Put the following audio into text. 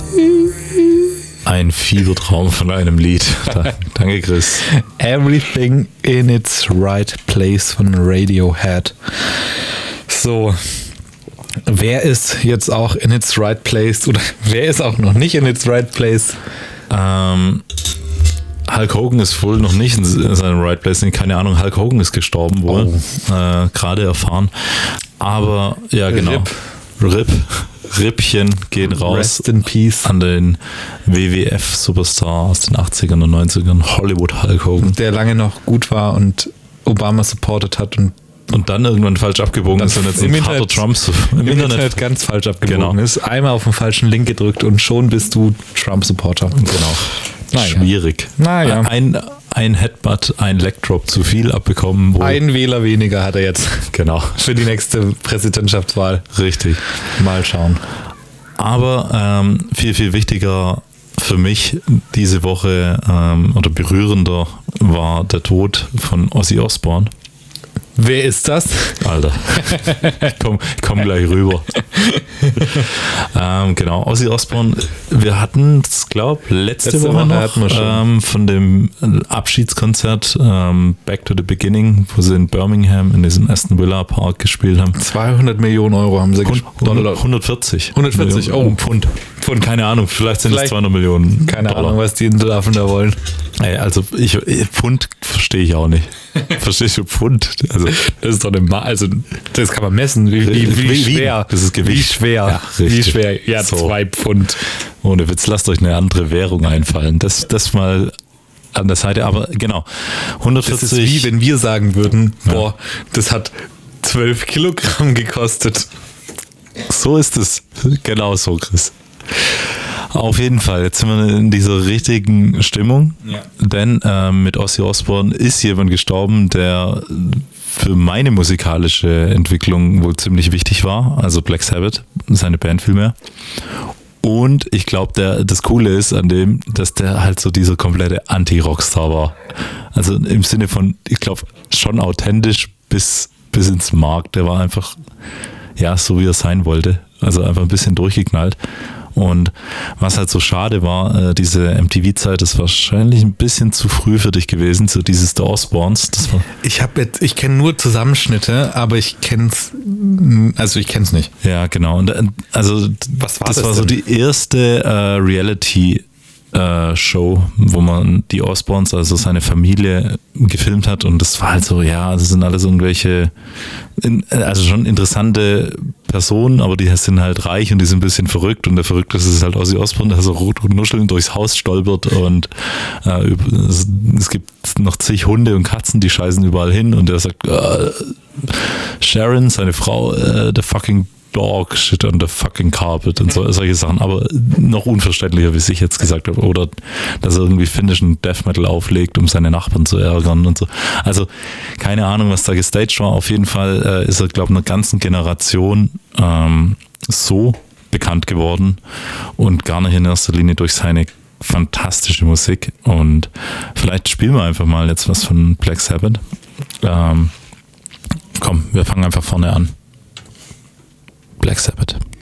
Ein Fiebertraum von einem Lied. Danke, Chris. Everything in its right place von Radiohead. So, wer ist jetzt auch in its right place oder wer ist auch noch nicht in its right place? Hulk Hogan ist wohl noch nicht in seinem right place. Keine Ahnung, Hulk Hogan ist gestorben wohl. Gerade erfahren. Aber ja, genau. Rippchen gehen raus. Rest in Peace. An den WWF-Superstar aus den 80ern und 90ern, Hollywood Hulk Hogan. Der lange noch gut war und Obama supportet hat und dann irgendwann falsch abgebogen ist und jetzt ein harter Trump im Internet ganz falsch abgebogen ist. Einmal auf den falschen Link gedrückt und schon bist du Trump-Supporter. Genau. Naja. Schwierig. Naja. Ein Headbutt, ein Leg-Drop zu viel abbekommen. Ein Wähler weniger hat er jetzt. Genau. Für die nächste Präsidentschaftswahl. Richtig. Mal schauen. Aber viel, viel wichtiger für mich diese Woche oder berührender war der Tod von Ozzy Osbourne. Wer ist das? Alter, komm gleich rüber. Genau, Ozzy Osbourne, wir hatten es, glaube ich, letzte Woche noch von dem Abschiedskonzert Back to the Beginning, wo sie in Birmingham in diesem Aston Villa Park gespielt haben. 200 Millionen Euro haben sie gespielt. 140. 140, Pfund. Keine Ahnung, vielleicht sind es 200 Millionen. Keine Ahnung, was die Inselhafen da wollen. Also Pfund verstehe ich auch nicht. Verstehst du Pfund? Also, das ist doch das kann man messen. Wie schwer? Das ist Gewicht. Wie schwer? Ja, wie schwer? Ja, so. 2 Pfund. Ohne Witz, lasst euch eine andere Währung einfallen. Das mal an der Seite, aber genau. 140. Das ist wie wenn wir sagen würden, boah, das hat 12 Kilogramm gekostet. So ist es. Genau so, Chris. Auf jeden Fall, jetzt sind wir in dieser richtigen Stimmung, denn mit Ozzy Osbourne ist jemand gestorben, der für meine musikalische Entwicklung wohl ziemlich wichtig war, also Black Sabbath, seine Band vielmehr. Und ich glaube, das Coole ist an dem, dass der halt so dieser komplette Anti-Rockstar war. Also im Sinne von, ich glaube, schon authentisch bis ins Mark. Der war einfach, ja, so wie er sein wollte. Also einfach ein bisschen durchgeknallt. Und was halt so schade war, diese MTV-Zeit ist wahrscheinlich ein bisschen zu früh für dich gewesen, so dieses The Osbournes. Ich kenne nur Zusammenschnitte, aber ich kenn's nicht. Ja, genau. Und also was war das das war denn? So die erste Reality Show, wo man die Osbournes, also seine Familie, gefilmt hat, und das war halt so, ja, das sind alles irgendwelche, also schon interessante Personen, aber die sind halt reich und die sind ein bisschen verrückt, und der Verrückteste ist halt Ozzy Osbourne, der so rot und nuschelnd durchs Haus stolpert, und es gibt noch zig Hunde und Katzen, die scheißen überall hin, und der sagt, Sharon, seine Frau, the fucking dog shit on the fucking carpet und solche Sachen, aber noch unverständlicher, wie ich jetzt gesagt habe, oder dass er irgendwie finnischen Death Metal auflegt, um seine Nachbarn zu ärgern und so. Also keine Ahnung, was da gestaged war. Auf jeden Fall ist er, glaube ich, einer ganzen Generation so bekannt geworden, und gar nicht in erster Linie durch seine fantastische Musik. Und vielleicht spielen wir einfach mal jetzt was von Black Sabbath. Komm, wir fangen einfach vorne an. Black Sabbath.